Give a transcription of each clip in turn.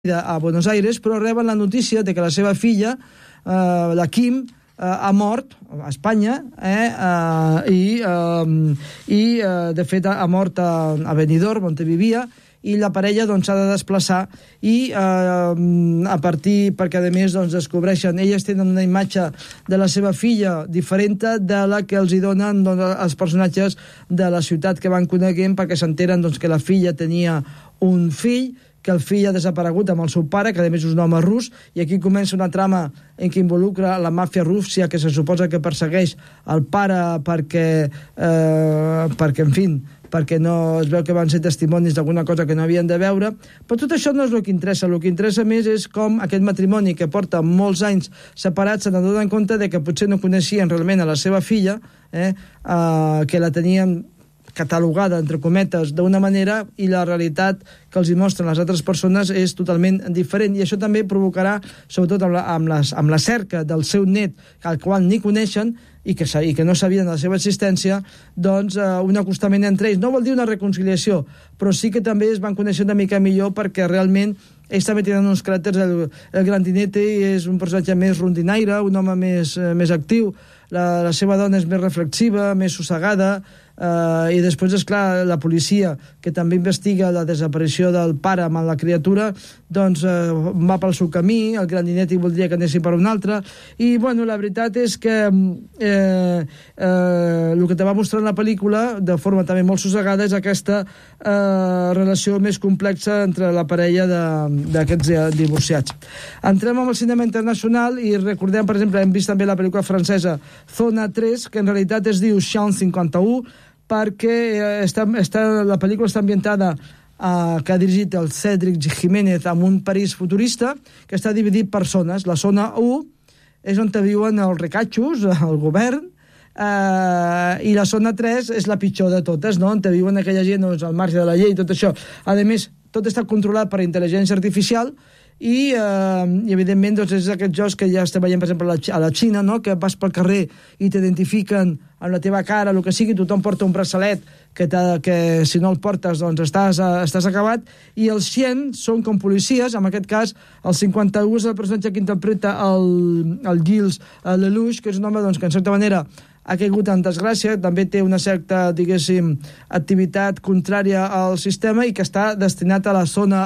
a Buenos Aires, però reben la notícia de que la seva filla, la Kim, ha mort a Espanya i de fet ha mort a Benidorm, on vivia, i la parella s'ha de desplaçar i a partir, perquè a més descobreixen, elles tenen una imatge de la seva filla diferent de la que els hi donen els personatges de la ciutat que van coneguent, perquè s'enteren que la filla tenia un fill, que el fill ha desaparegut amb el seu pare, que a més és un home rus, i aquí comença una trama en què involucra la màfia rússia, que se suposa que persegueix el pare perquè en fi, perquè no es veu que van ser testimonis d'alguna cosa que no havien de veure, però tot això no és el que interessa. El que interessa més és com aquest matrimoni, que porta molts anys separats, se n'adonen compte de que potser no coneixien realment a la seva filla, que la tenien catalogada, entre cometes, d'una manera, i la realitat que els hi mostren les altres persones és totalment diferent, i això també provocarà, sobretot amb la cerca del seu net, al qual ni coneixen i que no sabien de la seva existència, un acostament entre ells. No vol dir una reconciliació, però sí que també es van conèixer una mica millor, perquè realment ells també tenen uns caràcters. El Grandinete és un personatge més rondinaire, un home més actiu, la seva dona és més reflexiva, més sossegada, i després, esclar, la policia, que també investiga la desaparició del pare amb la criatura, va pel seu camí, el Grandinete voldria que anessin per un altre, i, bueno, la veritat és que el que te va mostrar la pel·lícula, de forma també molt sossegada, és aquesta relació més complexa entre la parella d'aquests divorciats. Entrem amb el cinema internacional i recordem, per exemple, hem vist també la pel·lícula francesa Zona 3, que en realitat es diu Champ 51, perquè la pel·lícula està ambientada que ha dirigit el Cédric Jiménez en un París futurista que està dividit per zones. La zona 1 és on viuen els ricatxos, el govern, i la zona 3 és la pitjor de totes, no? On viuen aquella gent al marge de la llei i tot això. A més, tot està controlat per intel·ligència artificial i evidentment és aquests jocs que ja estem veient, per exemple, a la Xina, no? Que vas pel carrer i t'identifiquen amb la teva cara, el que sigui, tothom porta un braçalet que si no el portes estàs acabat, i els Xian són com policies. En aquest cas el 51 és el personatge que interpreta el Gilles Lelouch, que és un home que en certa manera ha caigut en desgràcia, també té una certa, diguéssim, activitat contrària al sistema i que està destinat a la zona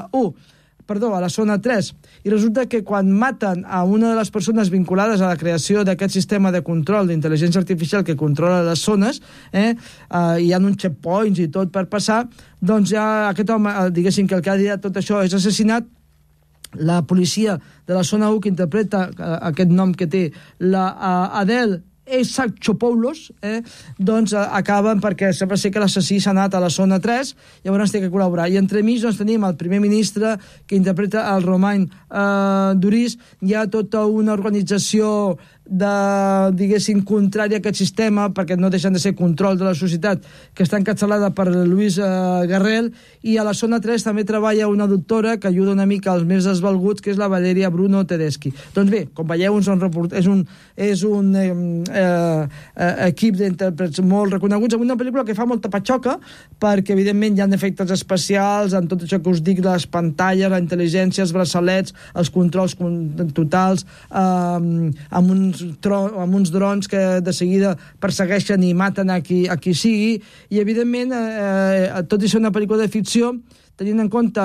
3. I resulta que quan maten a una de les persones vinculades a la creació d'aquest sistema de control d'intel·ligència artificial que controla les zones, hi ha uns checkpoints i tot per passar, doncs ja aquest home, diguéssim que el que ha dit tot això és assassinat. La policia de la zona 1, que interpreta aquest nom que té, la Adele Exarchopoulos, acaben perquè sembla ser que l'assassí s'ha anat a la zona 3, llavors té que col·laborar. I entremig tenim el primer ministre, que interpreta el Romain Duris. Hi ha tota una organització diguéssim, contrària a aquest sistema, perquè no deixen de ser control de la societat, que està encapçalada per Luis Garrel, i a la zona 3 també treballa una doctora que ajuda una mica als més desvalguts, que és la Valeria Bruno Tedeschi. Doncs bé, com veieu, és un equip d'intèrprets molt reconeguts, amb una pel·lícula que fa molta patxoca, perquè evidentment hi ha efectes especials en tot això que us dic, les pantalles, la intel·ligència, els braçalets, els controls totals, amb uns drons que de seguida persegueixen i maten a qui sigui, i evidentment tot i ser una pel·lícula de ficció, tenint en compte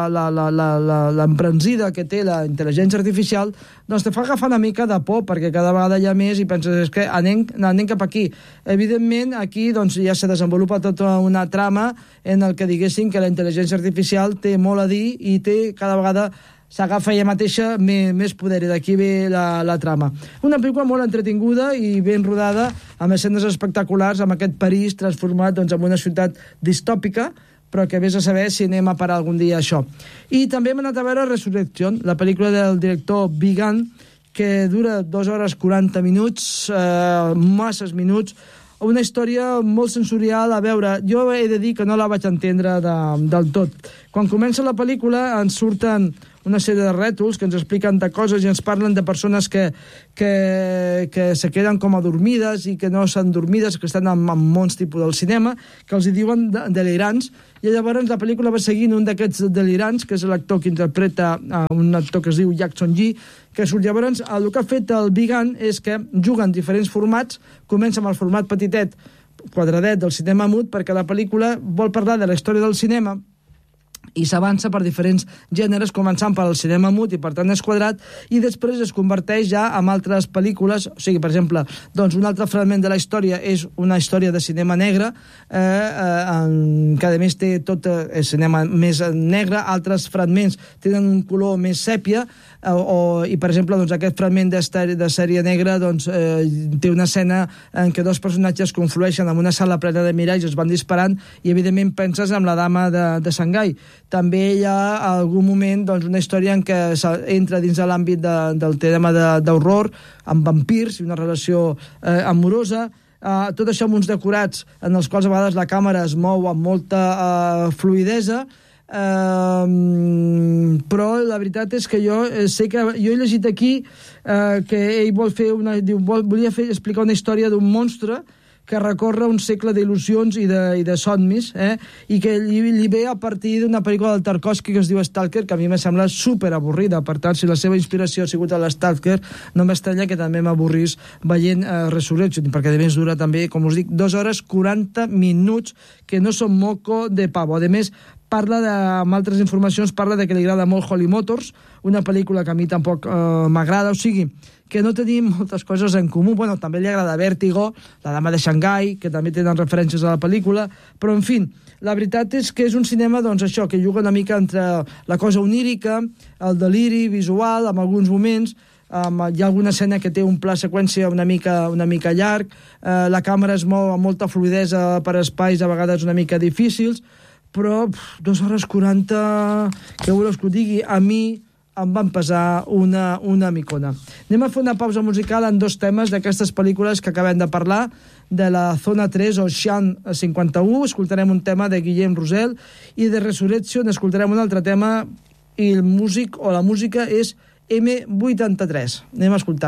l'emprensida que té la intel·ligència artificial, doncs te fa agafar una mica de por, perquè cada vegada hi ha més i penses que anem cap aquí. Evidentment, aquí ja se desenvolupa tota una trama en el que diguéssim que la intel·ligència artificial té molt a dir i té cada vegada s'agafa ella mateixa més poder, i d'aquí ve la trama. Una pel·lícula molt entretinguda i ben rodada, amb escenes espectaculars, amb aquest París transformat en una ciutat distòpica, però que vés a saber si anem a parar algun dia això. I també hem anat a veure Resurrection, la pel·lícula del director Vigan, que dura 2 hores 40 minuts, masses minuts, una història molt sensorial. A veure, jo he de dir que no la vaig entendre del tot. Quan comença la pel·lícula ens surten una sèrie de rètols que ens expliquen de coses i ens parlen de persones que se queden com adormides i que no són dormides, que estan en molts tipus del cinema, que els hi diuen delirants, i llavors la pel·lícula va seguint un d'aquests delirants, que és l'actor que interpreta un actor que es diu Jackson Gee, que surt. Llavors el que ha fet el Big Ant és que juguen diferents formats, comença amb el format petitet, quadradet del cinema mut, perquè la pel·lícula vol parlar de la història del cinema i s'avança per diferents gèneres, començant pel cinema mut i per tant és quadrat, i després es converteix ja en altres pel·lícules. O sigui, per exemple, doncs un altre fragment de la història és una història de cinema negre, que a més té tot cinema més negre, altres fragments tenen un color més sèpia, i per exemple doncs, aquest fragment de sèrie negra doncs, té una escena en què dos personatges conflueixen en una sala plena de miralls, es van disparant i evidentment penses en la dama de Xangai. També hi ha algun moment doncs, una història en què entra dins de l'àmbit del tema d'horror, amb vampirs i una relació amorosa. Tot això amb uns decorats en els quals a vegades la càmera es mou amb molta fluidesa, però la veritat és que jo sé que jo he llegit aquí que ell volia explicar una història d'un monstre que recorre un segle d'il·lusions i de somnis, i que li ve a partir d'una pel·lícula del Tarkovsky que es diu Stalker, que a mi m'ha semblat superavorrida. Per tant, si la seva inspiració ha sigut a l'Stalker, no m'estranya que també m'avorrís veient Resurrection, perquè a més dura també, com us dic, 2 hores 40 minuts, que no són moco de pavo. A més, amb altres informacions, parla de que li agrada molt Holy Motors, una pel·lícula que a mi tampoc m'agrada, o sigui, que no tenim moltes coses en comú. Bueno, també li agrada Vértigo, La dama de Xangai, que també tenen referències a la pel·lícula, però, en fi, la veritat és que és un cinema, doncs, això, que juga una mica entre la cosa onírica, el deliri visual, en alguns moments, hi ha alguna escena que té un pla seqüència una mica llarg, la càmera es mou amb molta fluidesa per espais a vegades una mica difícils, però 2 hores 40, què voleu que ho digui, a mi em van pesar una micona. Anem a fer una pausa musical en 2 temes d'aquestes pel·lícules que acabem de parlar, de la Zona 3 o Xi'an 51, escoltarem un tema de Guillem Rosell, i de Resurrection escoltarem un altre tema, i el músic o la música és M83. Anem a escoltar.